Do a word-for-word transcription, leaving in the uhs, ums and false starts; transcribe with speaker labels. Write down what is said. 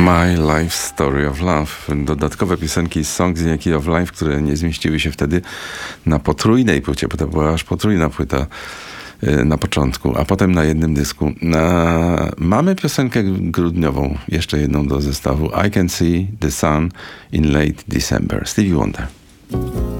Speaker 1: My Life Story of Love. Dodatkowe piosenki Songs in a Key of Life, które nie zmieściły się wtedy na potrójnej płycie, bo to była aż potrójna płyta na początku, a potem na jednym dysku. Na... Mamy piosenkę grudniową, jeszcze jedną do zestawu. I Can See the Sun in Late December. Stevie Wonder.